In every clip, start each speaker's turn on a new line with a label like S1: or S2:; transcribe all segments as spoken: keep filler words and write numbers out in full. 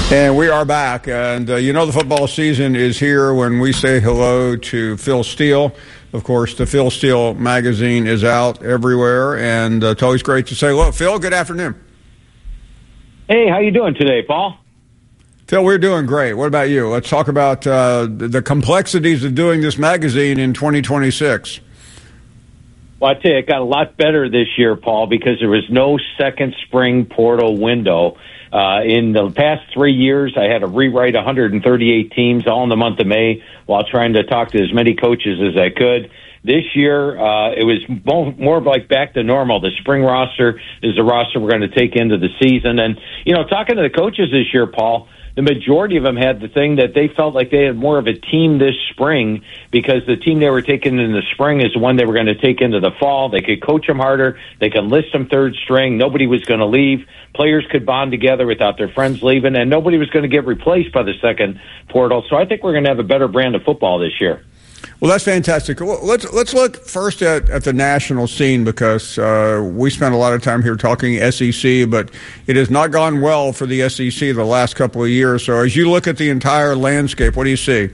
S1: And we are back, and uh, you know the football season is here when we say hello to Phil Steele. Of course, the Phil Steele magazine is out everywhere, and uh, it's always great to say hello. Phil, good afternoon.
S2: Hey, how you doing today, Paul?
S1: Phil, we're doing great. What about you? Let's talk about uh, the complexities of doing this magazine in twenty twenty-six.
S2: Well, I tell you, it got a lot better this year, Paul, because there was no second spring portal window. Uh, in the past three years, I had to rewrite one hundred thirty-eight teams all in the month of May while trying to talk to as many coaches as I could. This year, uh, it was more, more like back to normal. The spring roster is the roster we're going to take into the season. And, you know, talking to the coaches this year, Paul, the majority of them had the thing that they felt like they had more of a team this spring because the team they were taking in the spring is the one they were going to take into the fall. They could coach them harder. They could list them third string. Nobody was going to leave. Players could bond together without their friends leaving, and nobody was going to get replaced by the second portal. So I think we're going to have a better brand of football this year.
S1: Well, that's fantastic. Well, let's let's look first at, at the national scene because uh, we spent a lot of time here talking S E C, but it has not gone well for the S E C the last couple of years. So as you look at the entire landscape, what do you see?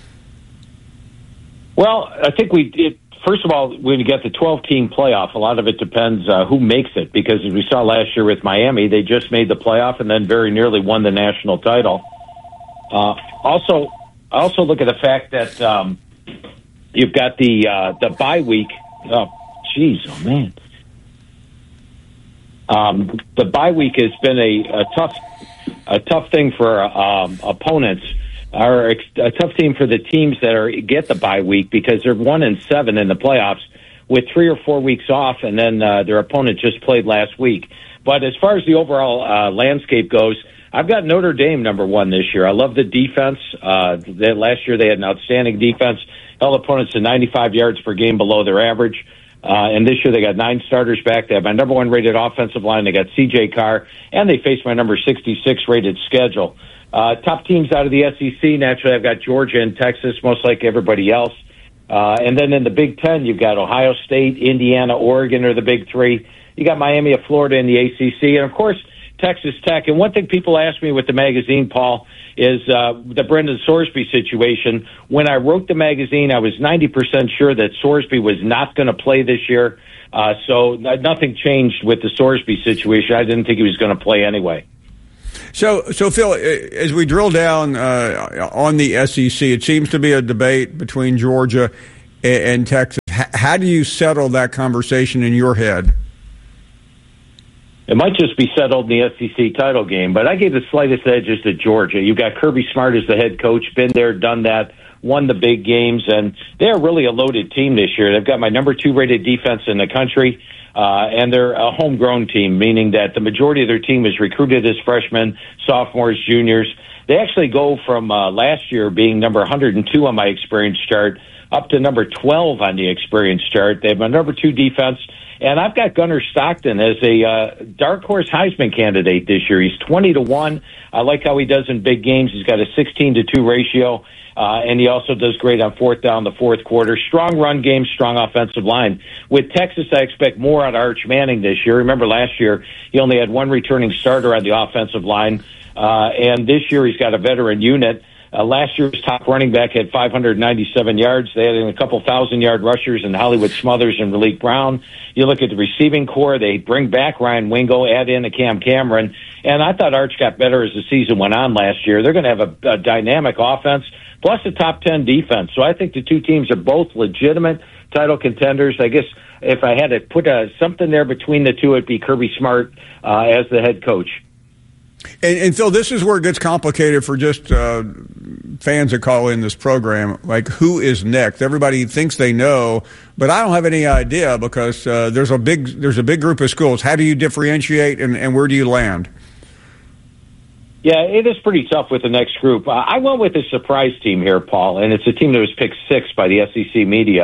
S2: Well, I think we it, first of all, when you get the twelve-team playoff, a lot of it depends uh, who makes it because as we saw last year with Miami, they just made the playoff and then very nearly won the national title. Uh, also, I also look at the fact that um, you've got the uh, the bye week. Oh, jeez, oh man. Um, the bye week has been a, a tough a tough thing for um, opponents. Are a tough team for the teams that are get the bye week because they're one and seven in the playoffs with three or four weeks off, and then uh, their opponent just played last week. But as far as the overall uh, landscape goes, I've got Notre Dame number one this year. I love the defense. Uh, they, last year they had an outstanding defense, held opponents to ninety-five yards per game below their average. Uh, and this year they got nine starters back. They have my number one rated offensive line. They got C J Carr, and they face my number sixty-six rated schedule. Uh, top teams out of the S E C, naturally, I've got Georgia and Texas, most like everybody else. Uh, and then in the Big Ten, you've got Ohio State, Indiana, Oregon are the big three. You got Miami of Florida in the A C C, and, of course, Texas Tech. And one thing people ask me with the magazine, Paul, is uh, the Brendan Sorsby situation. When I wrote the magazine, I was ninety percent sure that Sorsby was not going to play this year. Uh, so nothing changed with the Sorsby situation. I didn't think he was going to play anyway.
S1: So, so Phil, as we drill down uh, on the S E C, it seems to be a debate between Georgia and, and Texas. H- how do you settle that conversation in your head?
S2: It might just be settled in the S E C title game, but I gave the slightest edges to Georgia. You've got Kirby Smart as the head coach, been there, done that, won the big games, and they're really a loaded team this year. They've got my number two rated defense in the country. Uh, and they're a homegrown team, meaning that the majority of their team is recruited as freshmen, sophomores, juniors. They actually go from uh, last year being number one hundred two on my experience chart up to number twelve on the experience chart. They have my number two defense. And I've got Gunnar Stockton as a uh, dark horse Heisman candidate this year. He's twenty to one. I like how he does in big games. He's got a sixteen to two ratio. Uh, and he also does great on fourth down, the fourth quarter. Strong run game, strong offensive line. With Texas, I expect more out of Arch Manning this year. Remember last year, he only had one returning starter on the offensive line. Uh, and this year, he's got a veteran unit. Uh, last year's top running back had five hundred ninety-seven yards. They had a couple thousand-yard rushers in Hollywood Smothers and Raleek Brown. You look at the receiving core, they bring back Ryan Wingo, add in a Cam Cameron. And I thought Arch got better as the season went on last year. They're going to have a, a dynamic offense, plus a top ten defense. So I think the two teams are both legitimate title contenders. I guess if I had to put uh, something there between the two, it'd be Kirby Smart uh, as the head coach.
S1: And, and Phil, this is where it gets complicated for just uh, fans that call in this program. Like, who is next? Everybody thinks they know, but I don't have any idea because uh, there's a big there's a big group of schools. How do you differentiate, and, and where do you land?
S2: Yeah, it is pretty tough with the next group. Uh, I went with a surprise team here, Paul, and it's a team that was picked sixth by the S E C media.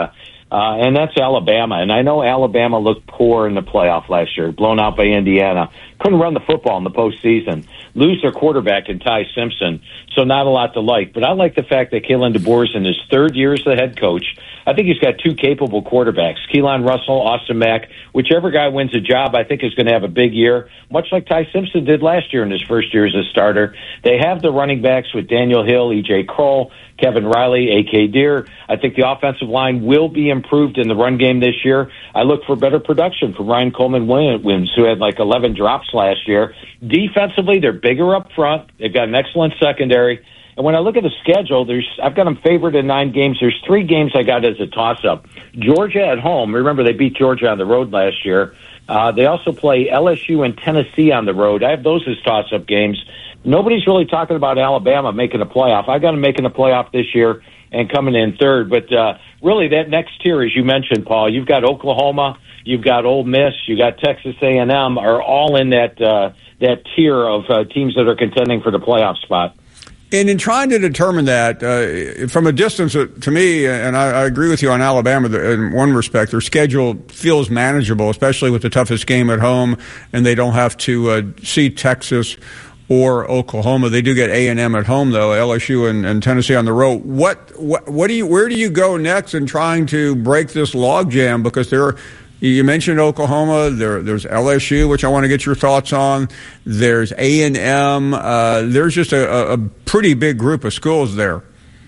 S2: uh, and that's Alabama. And I know Alabama looked poor in the playoff last year, blown out by Indiana. Couldn't run the football in the postseason. Lose their quarterback in Ty Simpson, so not a lot to like. But I like the fact that Kalen DeBoer is in his third year as the head coach. I think he's got two capable quarterbacks, Keelan Russell, Austin Mack. Whichever guy wins a job, I think is going to have a big year, much like Ty Simpson did last year in his first year as a starter. They have the running backs with Daniel Hill, E J Kroll, Kevin Riley, A K Deer. I think the offensive line will be improved in the run game this year. I look for better production from Ryan Coleman-Williams, who had like eleven drops last year. Defensively, they're bigger up front. They've got an excellent secondary. And when I look at the schedule, there's I've got them favored in nine games. There's three games I got as a toss-up. Georgia at home. Remember, they beat Georgia on the road last year. Uh, they also play L S U and Tennessee on the road. I have those as toss-up games. Nobody's really talking about Alabama making a playoff. I got them making a playoff this year and coming in third. But uh, really, that next tier, as you mentioned, Paul, you've got Oklahoma, you've got Ole Miss, you got Texas A and M, are all in that uh, that tier of uh, teams that are contending for the playoff spot.
S1: And in trying to determine that, uh, from a distance, uh, to me, and I, I agree with you on Alabama in one respect, their schedule feels manageable, especially with the toughest game at home, and they don't have to uh, see Texas or Oklahoma. They do get A and M at home, though, L S U and, and Tennessee on the road. What, what, what do you, where do you go next in trying to break this logjam? Because there are, you mentioned Oklahoma. There, there's L S U, which I want to get your thoughts on. There's A and M. Uh, there's just a, a pretty big group of schools there.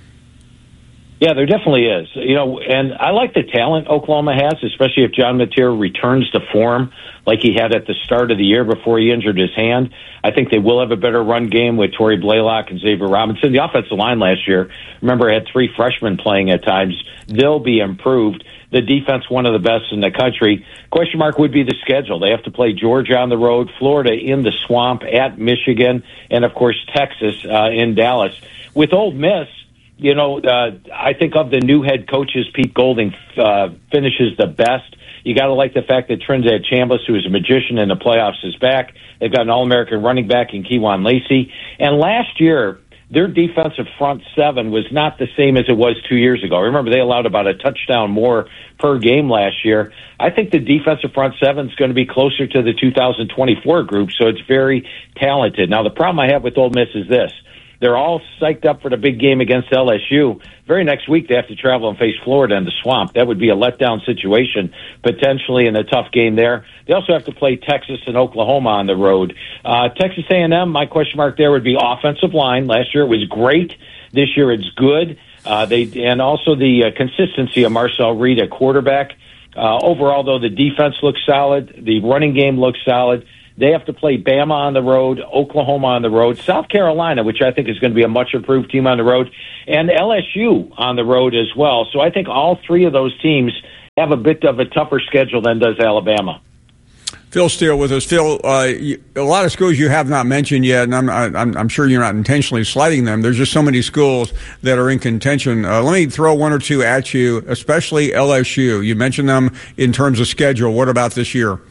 S2: Yeah, there definitely is. You know, and I like the talent Oklahoma has, especially if John Mateer returns to form like he had at the start of the year before he injured his hand. I think they will have a better run game with Torrey Blaylock and Xavier Robinson. The offensive line last year, remember, had three freshmen playing at times. They'll be improved. The defense, one of the best in the country. Question mark would be the schedule. They have to play Georgia on the road, Florida in the swamp, at Michigan, and, of course, Texas uh, in Dallas. With Ole Miss, you know, uh, I think of the new head coaches, Pete Golding uh, finishes the best. You got to like the fact that Trinidad Chambliss, who is a magician in the playoffs, is back. They've got an All-American running back in Kewan Lacey. And last year, their defensive front seven was not the same as it was two years ago. Remember, they allowed about a touchdown more per game last year. I think the defensive front seven is going to be closer to the two thousand twenty-four group, so it's very talented. Now, the problem I have with Ole Miss is this. They're all psyched up for the big game against L S U. Very next week, they have to travel and face Florida in the swamp. That would be a letdown situation, potentially, in a tough game there. They also have to play Texas and Oklahoma on the road. Uh, Texas A and M, my question mark there would be offensive line. Last year it was great. This year it's good. Uh, they and also the uh, consistency of Marcel Reed at quarterback. Uh, overall, though, the defense looks solid. The running game looks solid. They have to play Bama on the road, Oklahoma on the road, South Carolina, which I think is going to be a much improved team on the road, and L S U on the road as well. So I think all three of those teams have a bit of a tougher schedule than does Alabama.
S1: Phil Steele with us. Phil, uh, you, a lot of schools you have not mentioned yet, and I'm, I'm, I'm sure you're not intentionally slighting them. There's just so many schools that are in contention. Uh, let me throw one or two at you, especially L S U. You mentioned them in terms of schedule. What about this year?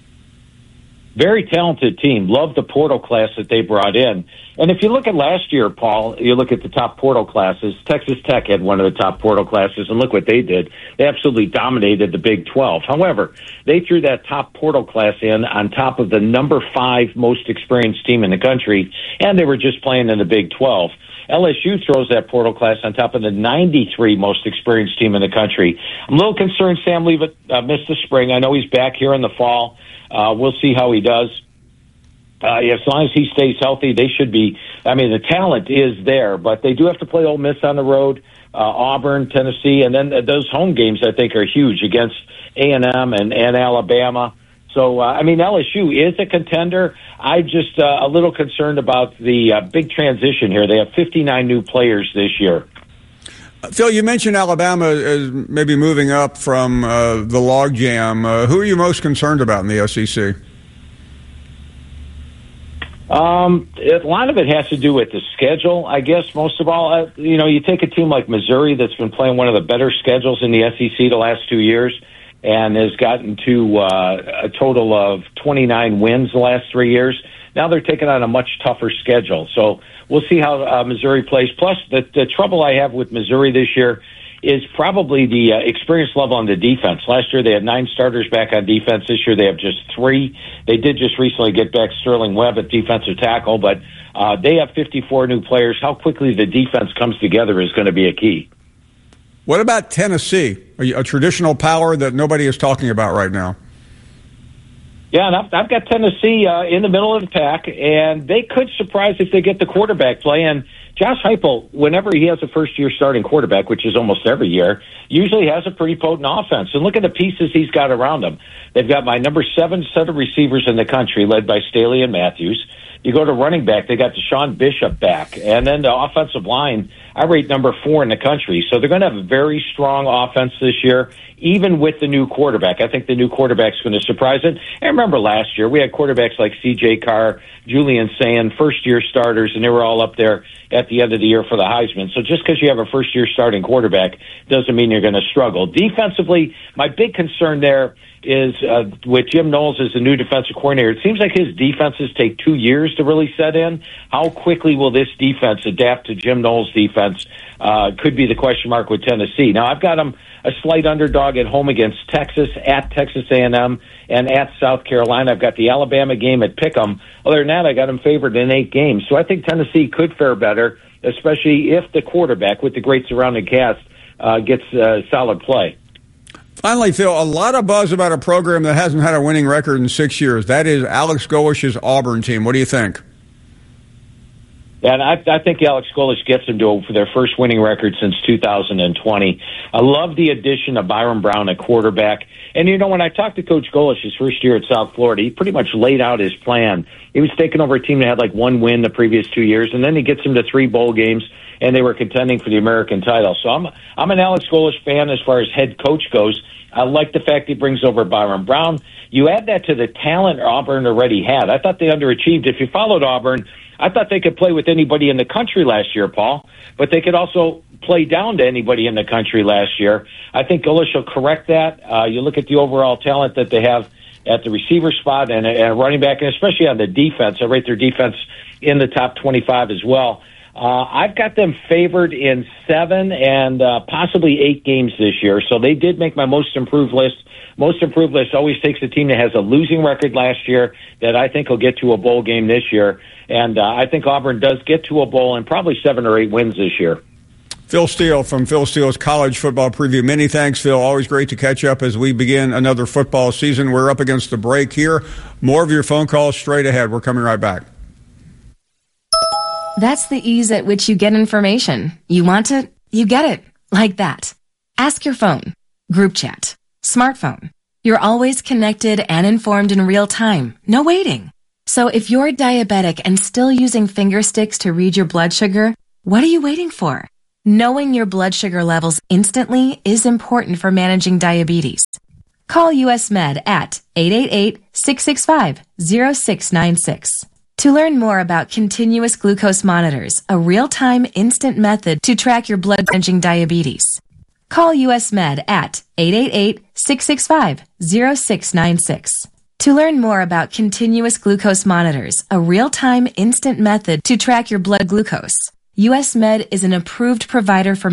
S2: Very talented team. Love the portal class that they brought in. And if you look at last year, Paul, you look at the top portal classes, Texas Tech had one of the top portal classes, and look what they did. They absolutely dominated the Big twelve. However, they threw that top portal class in on top of the number five most experienced team in the country, and they were just playing in the Big twelve. L S U throws that portal class on top of the ninety-three most experienced team in the country. I'm a little concerned Sam Leavitt uh, missed the spring. I know he's back here in the fall. Uh, we'll see how he does. Uh, as long as he stays healthy, they should be. I mean, the talent is there, but they do have to play Ole Miss on the road, uh, Auburn, Tennessee, and then those home games I think are huge against A and M and, and Alabama. So, uh, I mean, L S U is a contender. I'm just uh, a little concerned about the uh, big transition here. They have fifty-nine new players this year.
S1: Phil, you mentioned Alabama as maybe moving up from uh, the logjam. Uh, who are you most concerned about in the S E C?
S2: Um, a lot of it has to do with the schedule, I guess, most of all. Uh, you know, you take a team like Missouri that's been playing one of the better schedules in the S E C the last two years and has gotten to uh, a total of twenty-nine wins the last three years. Now they're taking on a much tougher schedule. So we'll see how uh, Missouri plays. Plus, the, the trouble I have with Missouri this year is probably the uh, experience level on the defense. Last year they had nine starters back on defense. This year they have just three. They did just recently get back Sterling Webb at defensive tackle, but uh, they have fifty-four new players. How quickly the defense comes together is going to be a key.
S1: What about Tennessee, a, a traditional power that nobody is talking about right now?
S2: Yeah, and I've, I've got Tennessee uh, in the middle of the pack, and they could surprise if they get the quarterback play. And Josh Heupel, whenever he has a first-year starting quarterback, which is almost every year, usually has a pretty potent offense. And look at the pieces he's got around him. They've got my number seven set of receivers in the country, led by Staley and Matthews. You go to running back, they got Deshaun Bishop back. And then the offensive line, I rate number four in the country. So they're going to have a very strong offense this year, even with the new quarterback. I think the new quarterback's going to surprise it. And remember last year, we had quarterbacks like C J Carr, Julian Sand, first-year starters, and they were all up there at the end of the year for the Heisman. So just because you have a first-year starting quarterback doesn't mean you're going to struggle. Defensively, my big concern there is uh, with Jim Knowles as the new defensive coordinator. It seems like his defenses take two years to really set in. How quickly will this defense adapt to Jim Knowles' defense uh, could be the question mark with Tennessee. Now, I've got them a slight underdog at home against Texas, at Texas A and M, and at South Carolina. I've got the Alabama game at Pick'em. Other than that, I got them favored in eight games. So I think Tennessee could fare better, especially if the quarterback with the great surrounding cast uh, gets uh, solid play.
S1: Finally, Phil, a lot of buzz about a program that hasn't had a winning record in six years. That is Alex Golesh's Auburn team. What do you think?
S2: And I, I think Alex Golesh gets them to for their first winning record since two thousand twenty. I love the addition of Byron Brown at quarterback. And, you know, when I talked to Coach Golesh his first year at South Florida, he pretty much laid out his plan. He was taking over a team that had like one win the previous two years, and then he gets them to three bowl games, and they were contending for the American title. So I'm I'm an Alex Golesh fan as far as head coach goes. I like the fact he brings over Byron Brown. You add that to the talent Auburn already had. I thought they underachieved. If you followed Auburn, I thought they could play with anybody in the country last year, Paul, but they could also play down to anybody in the country last year. I think Golesh will correct that. Uh, you look at the overall talent that they have at the receiver spot and a running back, and especially on the defense. I rate their defense in the top twenty-five as well. Uh, I've got them favored in seven and uh, possibly eight games this year. So they did make my most improved list. Most improved list always takes a team that has a losing record last year that I think will get to a bowl game this year. And uh, I think Auburn does get to a bowl and probably seven or eight wins this year.
S1: Phil Steele from Phil Steele's College Football Preview. Many thanks, Phil. Always great to catch up as we begin another football season. We're up against the break here. More of your phone calls straight ahead. We're coming right back.
S3: That's the ease at which you get information. You want it, you get it. Like that. Ask your phone. Group chat. Smartphone. You're always connected and informed in real time. No waiting. So if you're diabetic and still using finger sticks to read your blood sugar, what are you waiting for? Knowing your blood sugar levels instantly is important for managing diabetes. Call U S Med at eight eight eight, six six five, zero six nine six. To learn more about continuous glucose monitors, a real-time instant method to track your blood managing diabetes. Call U S Med at eight eight eight, six six five, zero six nine six. To learn more about continuous glucose monitors, a real-time instant method to track your blood glucose, U S Med is an approved provider for